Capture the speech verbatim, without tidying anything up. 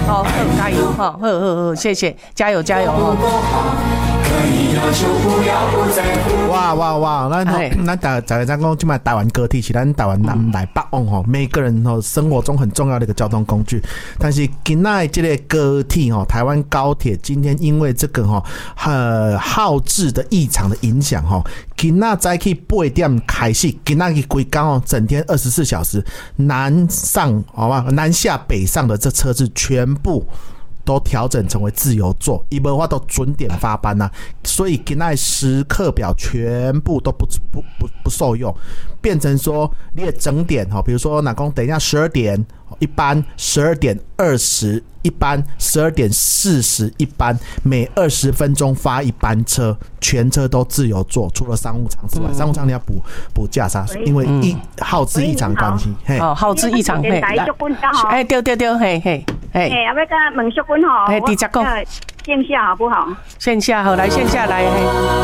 好，好加油哈，好好好，谢谢，加油加油哈。 哇哇哇！咱咱大大家讲，今麦台湾高铁是咱台湾南来北往吼，每个人吼生活中很重要的一个交通工具。但是今仔这个高铁吼，台湾高铁今天因为这个吼呃耗制的异常的影响吼，今仔早起八点开始，今仔日规天哦，整天二十四小时南上好吧，南下北上的这车子全部都调整成为自由座，伊无法都准点发班啊，所以今仔时刻表全部都不不不不受用，变成说你的整点哈，比如说哪公等一下十二点一班，十二点二十一班，十二点四十一班，每二十分钟发一班车，全车都自由座，除了商务舱之外，商务舱你要补补价差，因为一耗资异常关系，嘿， 哦，耗资异常，嘿，哎，对对对，嘿嘿。哎， 哎，要不要跟问淑君吼？ 哎，直接讲， 线下好不好？ 线下好，来线下来。